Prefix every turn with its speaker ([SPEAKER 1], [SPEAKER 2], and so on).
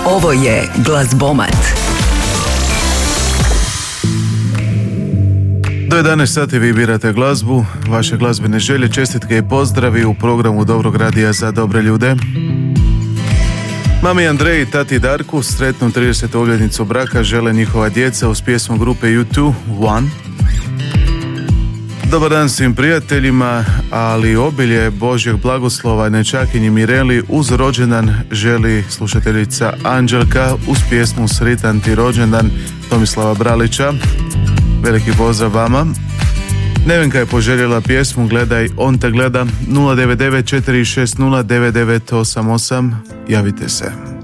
[SPEAKER 1] Ovo je Glazbomat.
[SPEAKER 2] Do 11 sati vi birate glazbu, vaše glazbene želje, čestitke i pozdravi u programu Dobrog radija za dobre ljude. Mami Andreji i tati Darku sretnu 30. obljetnicu braka žele njihova djeca uz pjesmu grupe U2, One. Dobar dan svim prijateljima, ali obilje Božjeg blagoslova nečakinji Mireli uz rođendan želi slušateljica Anđelka uz pjesmu Sritan ti rođendan Tomislava Bralića. Veliki pozdrav vama. Nevenka je poželjela pjesmu Gledaj, on te gleda. 099 460 9988. Javite se.